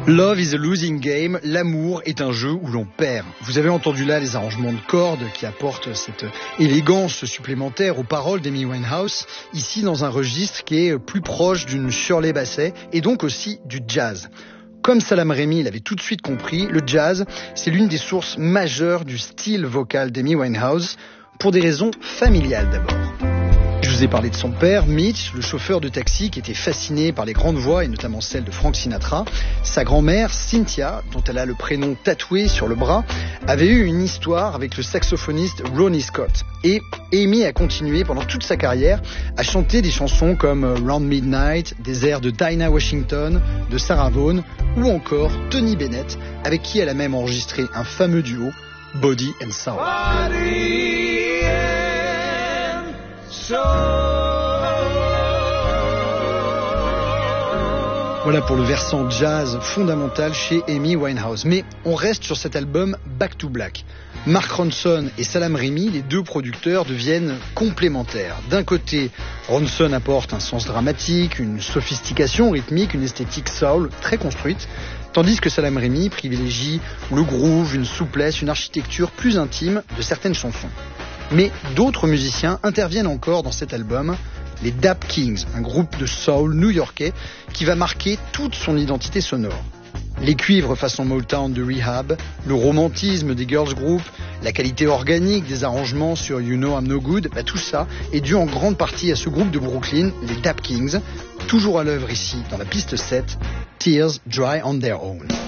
Love is a losing game, l'amour est un jeu où l'on perd. Vous avez entendu là les arrangements de cordes qui apportent cette élégance supplémentaire aux paroles d'Amy Winehouse, ici dans un registre qui est plus proche d'une Shirley Bassey et donc aussi du jazz. Comme Salaam Remi l'avait tout de suite compris, le jazz, c'est l'une des sources majeures du style vocal d'Amy Winehouse, pour des raisons familiales d'abord. Je vous ai parlé de son père, Mitch, le chauffeur de taxi qui était fasciné par les grandes voix et notamment celle de Frank Sinatra. Sa grand-mère, Cynthia, dont elle a le prénom tatoué sur le bras, avait eu une histoire avec le saxophoniste Ronnie Scott. Et Amy a continué pendant toute sa carrière à chanter des chansons comme Round Midnight, des airs de Dinah Washington, de Sarah Vaughan ou encore Tony Bennett, avec qui elle a même enregistré un fameux duo, Body and Soul. Voilà pour le versant jazz fondamental chez Amy Winehouse. Mais on reste sur cet album Back to Black. Mark Ronson et Salaam Remi, les deux producteurs, deviennent complémentaires. D'un côté, Ronson apporte un sens dramatique, une sophistication rythmique, une esthétique soul très construite, tandis que Salaam Remi privilégie le groove, une souplesse, une architecture plus intime de certaines chansons. Mais d'autres musiciens interviennent encore dans cet album, les Dap Kings, un groupe de soul new-yorkais qui va marquer toute son identité sonore. Les cuivres façon Motown de Rehab, le romantisme des girls group, la qualité organique des arrangements sur You Know I'm No Good, tout ça est dû en grande partie à ce groupe de Brooklyn, les Dap Kings, toujours à l'œuvre ici dans la piste 7, Tears Dry on Their Own.